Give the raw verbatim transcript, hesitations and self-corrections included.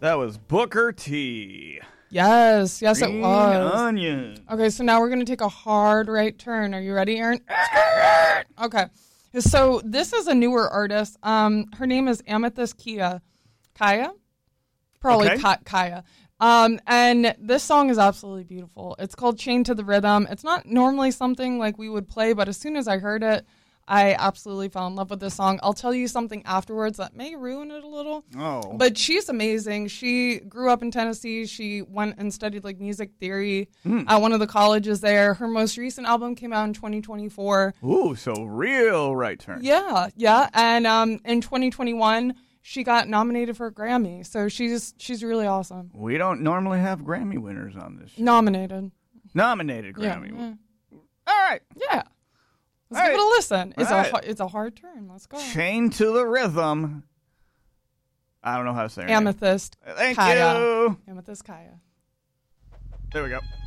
That was Booker T. Yes, yes Green it was. Onion. Okay, so now we're going to take a hard right turn. Are you ready, Aaron? Okay. So this is a newer artist. Um, her name is Amethyst Kia. Kaya? Probably Okay. Ka- Kaya. Um, and this song is absolutely beautiful. It's called Chained to the Rhythm. It's not normally something like we would play, but as soon as I heard it, I absolutely fell in love with this song. I'll tell you something afterwards that may ruin it a little. Oh. But she's amazing. She grew up in Tennessee. She went and studied like music theory Mm. at one of the colleges there. Her most recent album came out in twenty twenty-four. Ooh, so real right turn. Yeah, yeah. And um, in twenty twenty-one, she got nominated for a Grammy. So she's she's really awesome. We don't normally have Grammy winners on this show. Nominated. Nominated Yeah. Grammy. Yeah. All right. yeah. Let's All give right. it a listen. It's All a right. har- it's a hard turn. Let's go. Chained to the Rhythm. I don't know how to say her name. Amethyst. Thank Kaya. you. Amethyst Kaya. There we go.